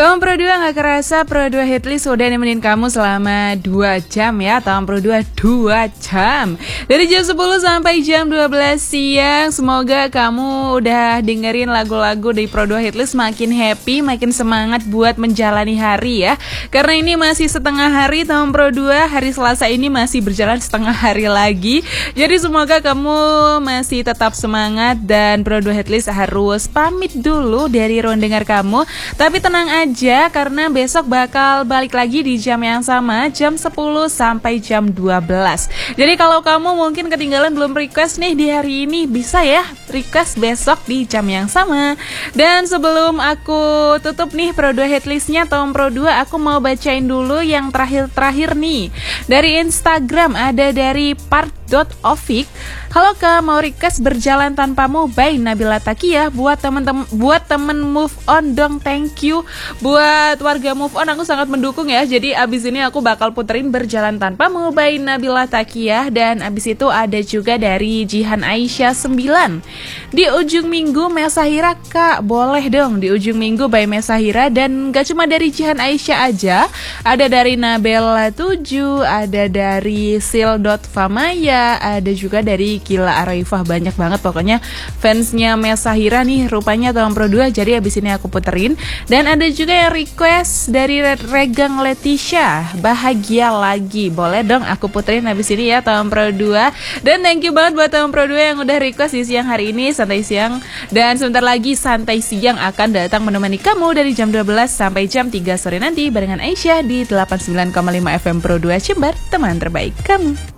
Tahun Pro 2 gak kerasa Pro 2 Hitlist udah nemenin kamu selama 2 jam ya. Tahun Pro 2 2 jam dari jam 10 sampai jam 12 siang. Semoga kamu udah dengerin lagu-lagu dari Pro 2 Hitlist makin happy, makin semangat buat menjalani hari ya. Karena ini masih setengah hari tahun Pro 2, hari Selasa ini masih berjalan setengah hari lagi. Jadi semoga kamu masih tetap semangat, dan Pro 2 Hitlist harus pamit dulu dari ruang dengar kamu. Tapi tenang aja, karena besok bakal balik lagi di jam yang sama, jam 10 sampai jam 12. Jadi kalau kamu mungkin ketinggalan belum request nih di hari ini, bisa ya request besok di jam yang sama. Dan sebelum aku tutup nih Pro 2 Hitlistnya tahun Pro 2, aku mau bacain dulu yang terakhir nih. Dari Instagram ada dari part.ofik. Halo Kak, mau request Berjalan Tanpamu by Nabila Takia. Buat temen move on dong, thank you. Buat warga move on, aku sangat mendukung ya. Jadi abis ini aku bakal puterin Berjalan Tanpamu by Nabila Takia. Dan abis itu ada juga dari Jihan Aisyah 9. Di ujung minggu Mesahira Kak, boleh dong di ujung minggu by Mesahira. Dan gak cuma dari Jihan Aisyah aja, ada dari Nabella 7, ada dari Sil.famaya, ada juga dari Gila Araifah. Banyak banget pokoknya fansnya Mesahira nih rupanya tahun Pro 2. Jadi abis ini aku puterin. Dan ada juga yang request dari Regang Leticia, Bahagia Lagi. Boleh dong aku puterin abis ini ya tahun Pro 2. Dan thank you banget buat tahun Pro 2 yang udah request di siang hari ini, Santai Siang. Dan sebentar lagi Santai Siang akan datang menemani kamu dari jam 12 sampai jam 3 sore nanti barengan Aisyah di 89,5 FM Pro 2 Jember, teman terbaik kamu.